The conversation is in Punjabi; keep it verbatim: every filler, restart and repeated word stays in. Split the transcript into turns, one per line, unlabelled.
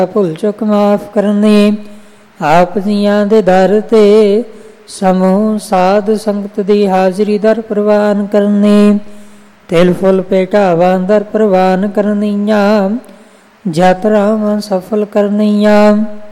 ਭੁੱਲ ਚੁੱਕ ਮਾਫ ਕਰਨੀ, ਆਪ ਜੀਆਂ ਦੇ ਦਰ ਤੇ ਸਮੂਹ ਸਾਧ ਸੰਗਤ ਦੀ ਹਾਜ਼ਰੀ ਦਰ ਪ੍ਰਵਾਨ ਕਰਨੀ, ਤਿਲ ਫੁੱਲ ਭੇਟਾਵਾਂ ਦਰ ਪ੍ਰਵਾਨ ਕਰਨੀਆਂ, ਯਾਤਰਾਵਾਂ ਸਫਲ ਕਰਨੀਆਂ।